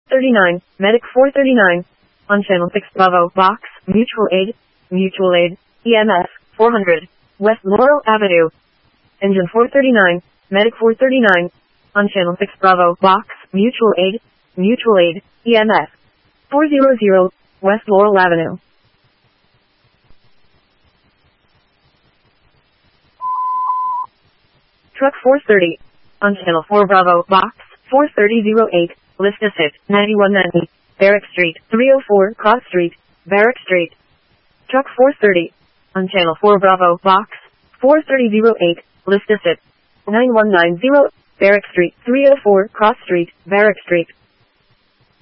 39, Medic 439. On channel 6 Bravo, Box, Mutual Aid, EMS, 400, West Laurel Avenue. Engine 439, Medic 439. On channel 6 Bravo, Box, Mutual Aid, EMS, 400, West Laurel Avenue. Truck 430. On channel 4 Bravo, Box, 43008, list is hit, 9190, Barrack Street, 304 Cross Street, Barrack Street. Truck 430. On channel 4 Bravo, Box, 43008, list is hit, 9190, Barrack Street, 304 Cross Street, Barrack Street.